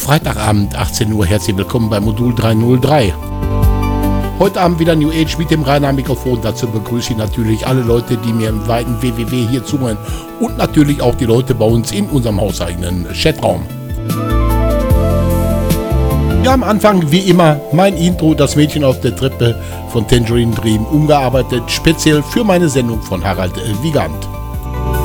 Freitagabend, 18 Uhr. Herzlich willkommen bei Modul 303. Heute Abend wieder New Age mit dem Rainer Mikrofon. Dazu begrüße ich natürlich alle Leute, die mir im weiten WWW hier zuhören. Und natürlich auch die Leute bei uns in unserem hauseigenen Chatraum. Ja, am Anfang wie immer mein Intro, das Mädchen auf der Treppe von Tangerine Dream, umgearbeitet, speziell für meine Sendung von Harald Wigand.